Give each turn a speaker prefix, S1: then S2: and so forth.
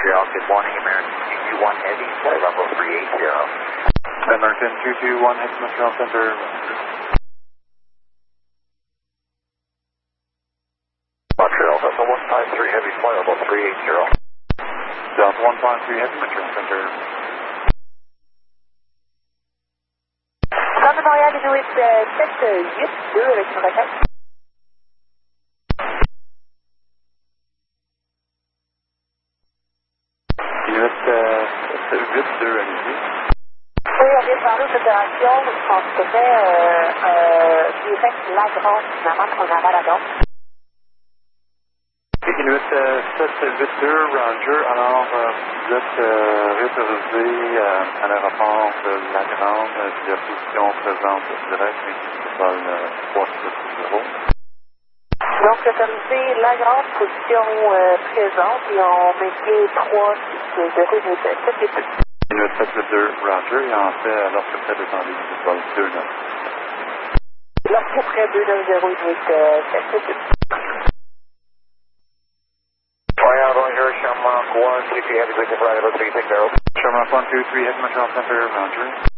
S1: Montreal, good morning, American 221 Heavy, flight level 380.
S2: American 221 Heavy, Montreal Center.
S1: Montreal, Delta 153 Heavy, flight level 380.
S2: Delta 153 Heavy, Montreal Center.
S3: Centre Montréal, Inuit 782 avec une requête.
S2: Inuit 782 à midi.
S3: Oui, on vient de parler d'opération, je pense que c'était direct Lagrange, finalement, qu'on avait à la gare.
S2: Inuit 782, Roger. Alors, vous êtes réautorisé à l'aéroport de Lagrange via position présente directe, mais vol 360.
S3: Donc, l'autorité Lagrange, position présente, et on maintient 360 782.
S2: Inuit 782, Roger. Et en fait, lorsque vous êtes descendu, vous vol 29.
S3: Lorsque près 290 Inuit 782.
S1: Shamrock 123 Heavy, Vision, flight level 360.
S2: Shamrock 123 Heavy, Montreal Center, Roger.